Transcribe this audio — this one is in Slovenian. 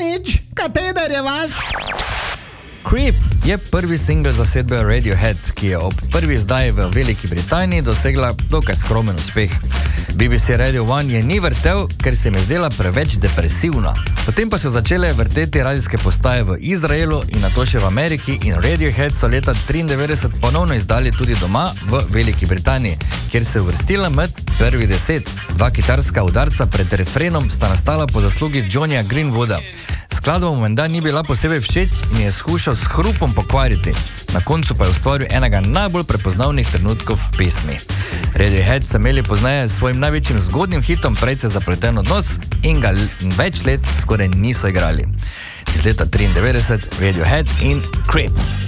nič, kateder je vaš? Creep je prvi singl zasedbe Radiohead, ki je ob prvi izdaji v Veliki Britaniji dosegla dokaj skromen uspeh. BBC Radio 1 je ni vrtel, ker se mi zdela preveč depresivna. Potem pa so začele vrteti radijske postaje v Izraelu in nato še v Ameriki in Radiohead so leta 1993 ponovno izdali tudi doma v Veliki Britaniji, kjer se je uvrstila med prvih 10. Dva kitarska udarca pred refrenom sta nastala po zaslugi Johnnyja Greenwooda. Skladba mu menda ni bila posebej všeč in je skušal s hrupom pokvariti. Na koncu pa je ustvaril enega najbolj prepoznavnih trenutkov v pesmi. Radiohead so imeli pozneje s svojim največjim zgodnjim hitom precej zapleten odnos in ga več let skoraj niso igrali. Iz leta 1993 Radiohead in Creep.